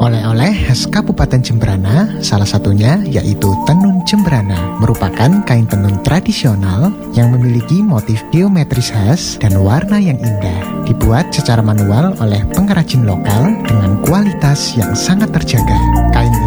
Oleh-oleh khas Kabupaten Jembrana, salah satunya yaitu tenun Jembrana, merupakan kain tenun tradisional yang memiliki motif geometris khas dan warna yang indah. Dibuat secara manual oleh pengrajin lokal dengan kualitas yang sangat terjaga. Kain